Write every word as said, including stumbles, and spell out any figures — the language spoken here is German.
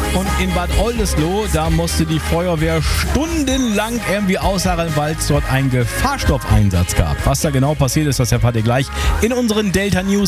Und in Bad Oldesloe, da musste die Feuerwehr stundenlang irgendwie ausharren, weil es dort einen Gefahrstoffeinsatz gab. Was da genau passiert ist, das erfahrt ihr gleich in unseren Delta News.